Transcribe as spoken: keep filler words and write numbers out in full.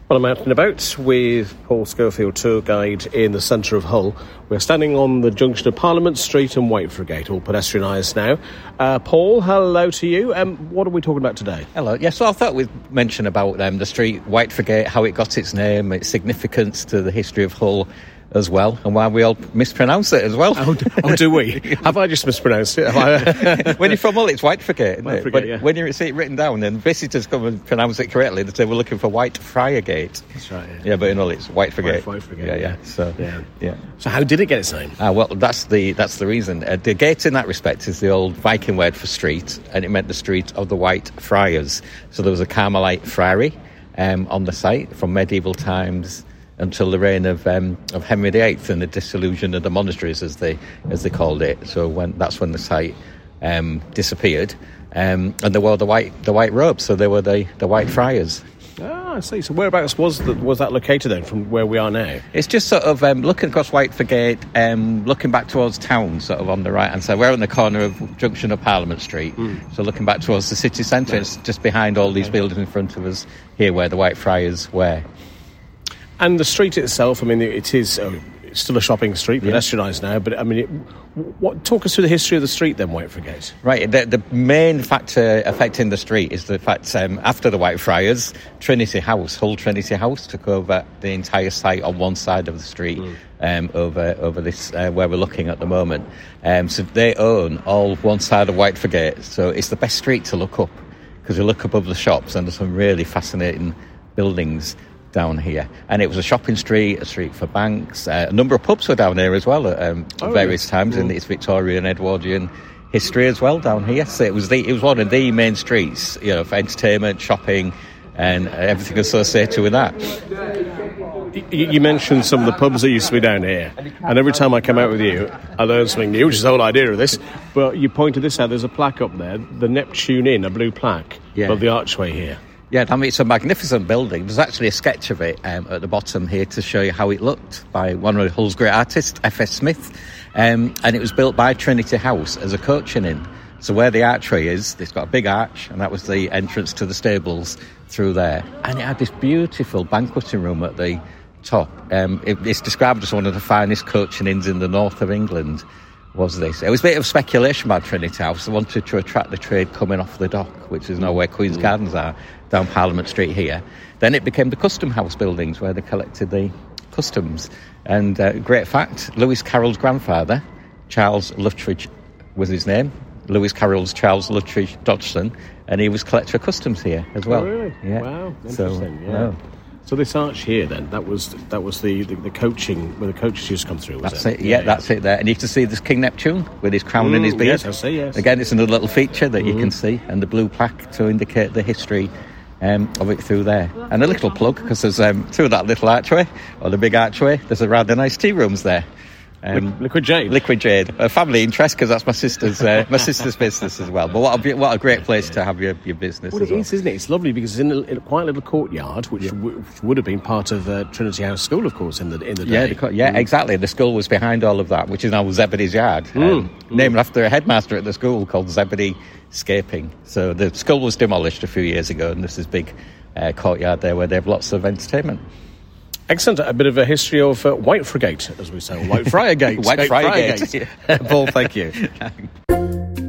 Well, I'm out and about with Paul Schofield, tour guide in the centre of Hull. We're standing on the junction of Parliament Street and Whitefriars, all pedestrianised now. Uh, Paul, hello to you. Um, what are we talking about today? Hello. Yes, yeah, so I thought we'd mention about um, the street Whitefriars, how it got its name, its significance to the history of Hull as well, and why we all mispronounce it as well. Oh, do, oh, do we? Have I just mispronounced it? Have I? When you're from Hull, it's Whitefriars, isn't it? When, yeah. when you see it written down and visitors come and pronounce it correctly, they say we're looking for Whitefriars Gate. That's right, yeah. Yeah, but in Hull, it's Whitefriars. Whitefriars, yeah, yeah. yeah. So, yeah. yeah. So how did it get its name? Ah, well, that's the that's the reason. Uh, the gate, in that respect, is the old Viking word for street, and it meant the street of the White Friars. So there was a Carmelite friary um, on the site from medieval times until the reign of um, of Henry the Eighth and the dissolution of the monasteries, as they as they called it. So when that's when the site um, disappeared, um, and they wore the white the white robes, so they were the, the White Friars. Ah, I see. So whereabouts was the, was that located then, from where we are now? It's just sort of um, looking across Whitefriars Gate, um, looking back towards town, sort of on the right hand side. We're on the corner of junction of Parliament Street, mm. so looking back towards the city centre. It's just behind all these buildings in front of us here, where the Whitefriars were. And the street itself, I mean, it is oh, it's still a shopping street, pedestrianised now, but I mean, it, what, talk us through the history of the street then, Whitefriars. Right, the, the main factor affecting the street is the fact um, after the Whitefriars, Trinity House, Hull Trinity House, took over the entire site on one side of the street, mm. um, over over this, uh, where we're looking at the moment. Um, so they own all one side of Whitefriars, so it's the best street to look up, because you look above the shops and there's some really fascinating buildings down here, and it was a shopping street, a street for banks. Uh, a number of pubs were down here as well at um, oh, various yes. times mm. in its Victorian, Edwardian history as well down here. So it was the it was one of the main streets, you know, for entertainment, shopping, and everything associated with that. You, you mentioned some of the pubs that used to be down here, and every time I come out with you, I learn something new, which is the whole idea of this. But you pointed this out. There's a plaque up there, the Neptune Inn, a blue plaque yeah. above the archway here. Yeah, I mean, it's a magnificent building. There's actually a sketch of it um, at the bottom here to show you how it looked by one of Hull's great artists, F S Smith. Um, and it was built by Trinity House as a coaching inn. So where the archway is, it's got a big arch, and that was the entrance to the stables through there. And it had this beautiful banqueting room at the top. Um, it, it's described as one of the finest coaching inns in the north of England. Was this? It was a bit of speculation by Trinity House. They wanted to attract the trade coming off the dock, which is now where Queen's mm. Gardens are, down Parliament Street here. Then it became the Custom House buildings, where they collected the customs. And uh, great fact, Lewis Carroll's grandfather, Charles Luttridge was his name. Lewis Carroll's Charles Luttridge Dodgson, and he was collector of customs here as well. Oh, really? Yeah. Wow, interesting. So, yeah. No. So this arch here, then, that was that was the, the, the coaching, where the coaches used to come through, was That's it? it, yeah, yeah, that's it there. And you can see this King Neptune with his crown mm, and his beard. Yes, I see, yes. Again, it's another little feature that mm. you can Mm-hmm. see, and the blue plaque to indicate the history um, of it through there. And a little plug, because there's um, through that little archway, or the big archway, there's a rather nice tea rooms there. Um, Liquid Jade. Liquid Jade, a family interest, because that's my sister's uh, my sister's business as well. But what a what a great place to have your, your business. Well, as it well. is, isn't it? It's lovely because it's in a, in a quite little courtyard, which, yeah. w- which would have been part of uh, Trinity House School, of course, in the in the day. Yeah, the, yeah, mm. exactly. The school was behind all of that, which is now Zebedee's Yard, mm. um, mm. named after a headmaster at the school called Zebedee Scaping. So the school was demolished a few years ago, and there's this big uh, courtyard there where they have lots of entertainment. Excellent. A bit of a history of uh, Whitefriars Gate, as we say, Whitefriars Gate. Whitefriars Gate. Paul, thank you.